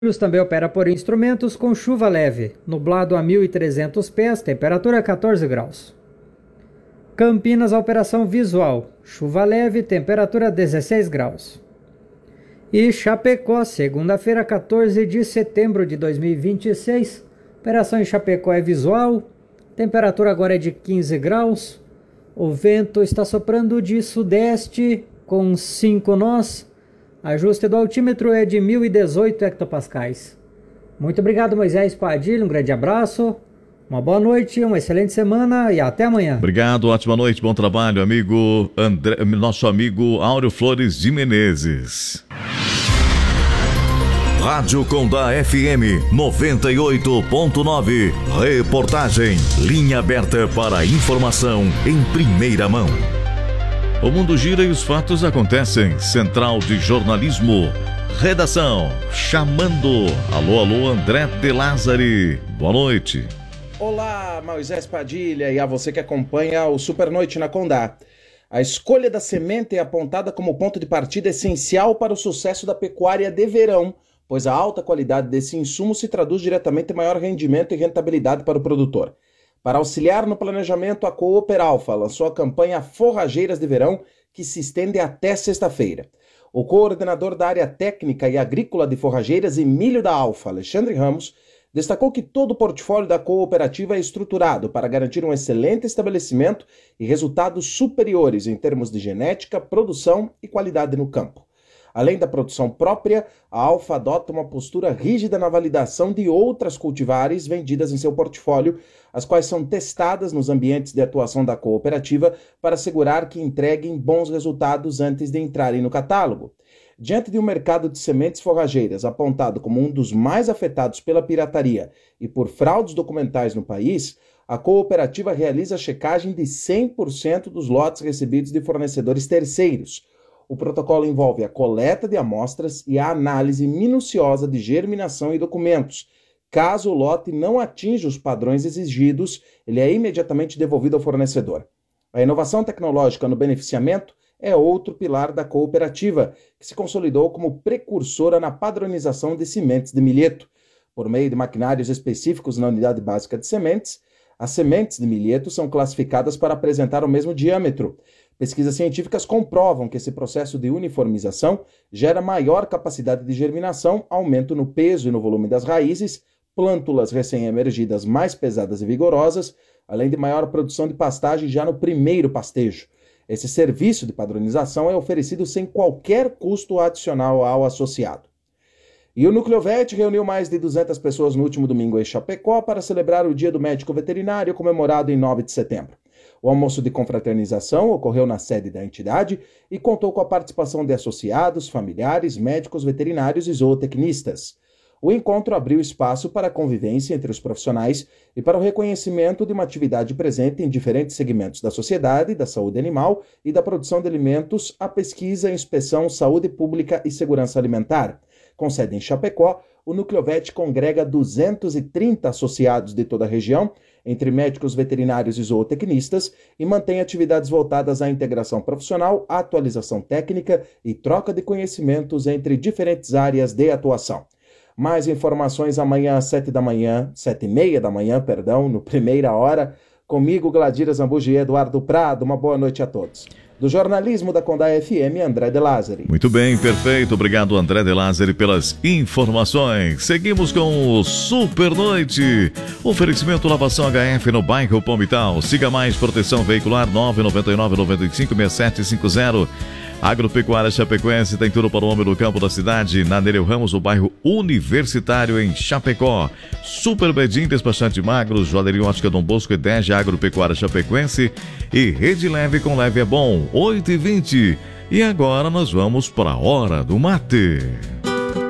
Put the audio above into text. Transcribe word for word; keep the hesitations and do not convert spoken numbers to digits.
Também opera por instrumentos com chuva leve, nublado a mil e trezentos pés, temperatura quatorze graus. Campinas, a operação visual, chuva leve, temperatura dezesseis graus. E Chapecó, segunda-feira, quatorze de setembro de dois mil e vinte e seis, operação em Chapecó é visual, temperatura agora é de quinze graus, o vento está soprando de sudeste com cinco nós. Ajuste do altímetro é de mil e dezoito hectopascais. Muito obrigado, Moisés Padilha. Um grande abraço, uma boa noite, uma excelente semana e até amanhã. Obrigado, ótima noite, bom trabalho, amigo André, nosso amigo Áureo Flores de Menezes. Rádio Condá F M noventa e oito ponto nove. Reportagem. Linha aberta para informação em primeira mão. O mundo gira e os fatos acontecem. Central de Jornalismo. Redação. Chamando. Alô, alô, André de Lázari. Boa noite. Olá, Moisés Padilha e a você que acompanha o Supernoite na Condá. A escolha da semente é apontada como ponto de partida essencial para o sucesso da pecuária de verão, pois a alta qualidade desse insumo se traduz diretamente em maior rendimento e rentabilidade para o produtor. Para auxiliar no planejamento, a Cooper Alfa lançou a campanha Forrageiras de Verão, que se estende até sexta-feira. O coordenador da área técnica e agrícola de forrageiras e milho da Alfa, Alexandre Ramos, destacou que todo o portfólio da cooperativa é estruturado para garantir um excelente estabelecimento e resultados superiores em termos de genética, produção e qualidade no campo. Além da produção própria, a Alfa adota uma postura rígida na validação de outras cultivares vendidas em seu portfólio, as quais são testadas nos ambientes de atuação da cooperativa para assegurar que entreguem bons resultados antes de entrarem no catálogo. Diante de um mercado de sementes forrageiras apontado como um dos mais afetados pela pirataria e por fraudes documentais no país, a cooperativa realiza a checagem de cem por cento dos lotes recebidos de fornecedores terceiros. O protocolo envolve a coleta de amostras e a análise minuciosa de germinação e documentos. Caso o lote não atinja os padrões exigidos, ele é imediatamente devolvido ao fornecedor. A inovação tecnológica no beneficiamento é outro pilar da cooperativa, que se consolidou como precursora na padronização de sementes de milheto. Por meio de maquinários específicos na unidade básica de sementes, as sementes de milheto são classificadas para apresentar o mesmo diâmetro. Pesquisas científicas comprovam que esse processo de uniformização gera maior capacidade de germinação, aumento no peso e no volume das raízes, plântulas recém-emergidas mais pesadas e vigorosas, além de maior produção de pastagem já no primeiro pastejo. Esse serviço de padronização é oferecido sem qualquer custo adicional ao associado. E o Nucleovet reuniu mais de duzentas pessoas no último domingo em Chapecó para celebrar o Dia do Médico Veterinário, comemorado em nove de setembro. O almoço de confraternização ocorreu na sede da entidade e contou com a participação de associados, familiares, médicos veterinários e zootecnistas. O encontro abriu espaço para a convivência entre os profissionais e para o reconhecimento de uma atividade presente em diferentes segmentos da sociedade, da saúde animal e da produção de alimentos, a pesquisa, inspeção, saúde pública e segurança alimentar. Com sede em Chapecó, o Nucleovet congrega duzentos e trinta associados de toda a região, entre médicos veterinários e zootecnistas, e mantém atividades voltadas à integração profissional, atualização técnica e troca de conhecimentos entre diferentes áreas de atuação. Mais informações amanhã às sete da manhã, sete e meia da manhã, perdão, no Primeira Hora, comigo, Gladira Zambuji e Eduardo Prado. Uma boa noite a todos. Do jornalismo da Condá F M, André de Lázari. Muito bem, perfeito. Obrigado, André de Lázari, pelas informações. Seguimos com o Supernoite. Oferecimento lavação H F no bairro Palmital. Siga mais proteção veicular nove nove nove, nove cinco, seis sete cinco zero. Agropecuária Chapecoense tem tudo para o homem no campo da cidade. Na Nereu Ramos, o bairro Universitário em Chapecó. Super Bedim, despachante magros, joalheria ótica Dom Bosco e Dege Agropecuária Chapecoense. E Rede Leve com Leve é Bom, oito e vinte. E agora nós vamos para a Hora do Mate.